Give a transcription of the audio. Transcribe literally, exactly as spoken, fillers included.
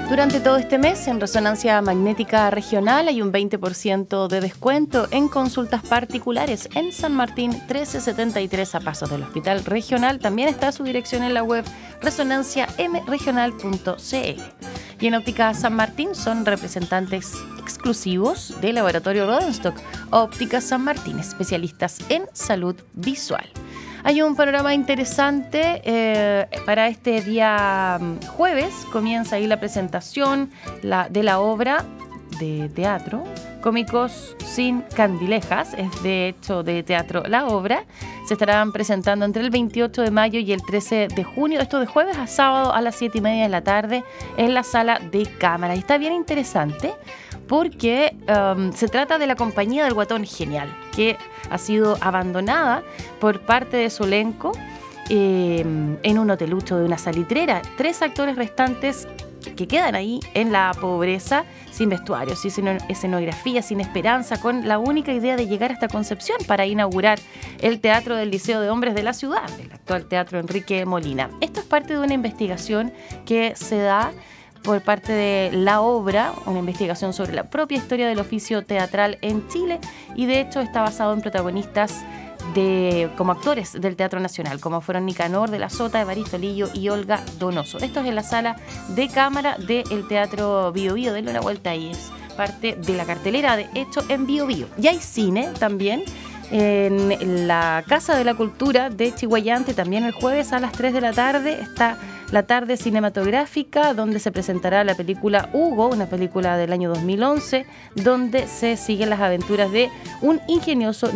Durante todo este mes, en Resonancia Magnética Regional hay un veinte por ciento de descuento en consultas particulares en San Martín trece setenta y tres a pasos del Hospital Regional. También está su dirección en la web resonancia m regional punto c l. Y en Óptica San Martín son representantes exclusivos del Laboratorio Rodenstock. Óptica San Martín, especialistas en salud visual. Hay un panorama interesante eh, para este día jueves. Comienza ahí la presentación la, de la obra de teatro Cómicos sin Candilejas. Es de hecho de teatro la obra. Se estarán presentando entre el veintiocho de mayo y el trece de junio. Esto de jueves a sábado a las siete y media de la tarde en la sala de cámara. Y está bien interesante porque um, se trata de la compañía del Guatón Genial, que ha sido abandonada por parte de su elenco eh, en un hotelucho de una salitrera. Tres actores restantes que, que quedan ahí en la pobreza, sin vestuario, sin escenografía, sin esperanza, con la única idea de llegar hasta Concepción para inaugurar el Teatro del Liceo de Hombres de la ciudad, el actual Teatro Enrique Molina. Esto es parte de una investigación que se da por parte de la obra, una investigación sobre la propia historia del oficio teatral en Chile, y de hecho está basado en protagonistas de, como actores del Teatro Nacional, como fueron Nicanor de la Sota, Evaristo Lillo y Olga Donoso. Esto es en la sala de cámara del Teatro Bio Bio. Denle una vuelta ahí, es parte de la cartelera de hecho en Bio Bio. Y hay cine también en la Casa de la Cultura de Chihuayante, también el jueves a las tres de la tarde está la tarde cinematográfica, donde se presentará la película Hugo, una película del año dos mil once, donde se siguen las aventuras de un ingenioso